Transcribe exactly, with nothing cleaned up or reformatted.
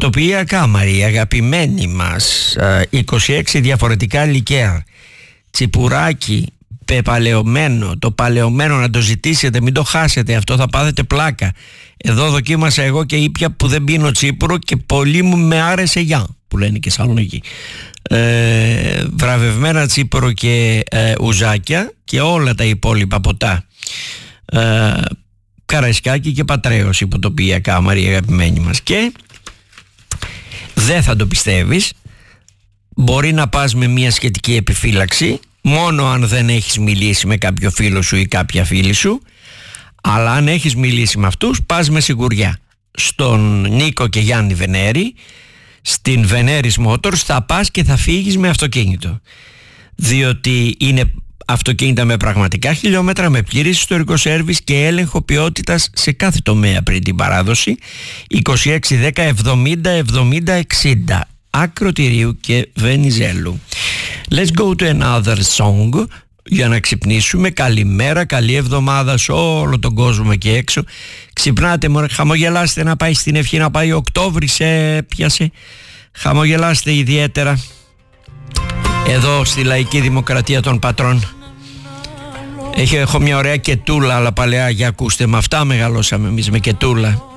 Υποτοπία Κάμαρη, αγαπημένοι μας, είκοσι έξι διαφορετικά λικέρ, τσιπουράκι πεπαλαιωμένο, το παλαιωμένο να το ζητήσετε, μην το χάσετε, αυτό θα πάθετε πλάκα. Εδώ δοκίμασα εγώ και ήπια που δεν πίνω τσίπουρο και πολύ μου με άρεσε, γεια που λένε και Σαλονίκη. Ε, βραβευμένα τσίπουρο και ε, ουζάκια και όλα τα υπόλοιπα ποτά. Ε, Καραϊσκάκι και Πατρέως, Υποτοπία Κάμαρη, αγαπημένοι μας. Και δεν θα το πιστεύεις, μπορεί να πας με μια σχετική επιφύλαξη μόνο αν δεν έχεις μιλήσει με κάποιο φίλο σου ή κάποια φίλη σου, αλλά αν έχεις μιλήσει με αυτούς πας με σιγουριά. Στον Νίκο και Γιάννη Βενέρη, στην Veneris Motors, θα πας και θα φύγεις με αυτοκίνητο, διότι είναι αυτοκίνητα με πραγματικά χιλιόμετρα, με πλήρης ιστορικό σέρβις και έλεγχο ποιότητας σε κάθε τομέα πριν την παράδοση. Είκοσι έξι δέκα εβδομήντα εβδομήντα εξήντα Ακροτηρίου και Βενιζέλου. Let's go to another song για να ξυπνήσουμε. Καλημέρα, καλή εβδομάδα σε όλο τον κόσμο εκεί έξω. Ξυπνάτε μωρέ, χαμογελάστε, να πάει στην ευχή, να πάει Οκτώβρη, σε πιάσε. Χαμογελάστε ιδιαίτερα. Εδώ στη Λαϊκή Δημοκρατία των Πατρών. Έχω, έχω μια ωραία κετούλα, αλλά παλαιά, για ακούστε, με αυτά μεγαλώσαμε εμείς, με κετούλα.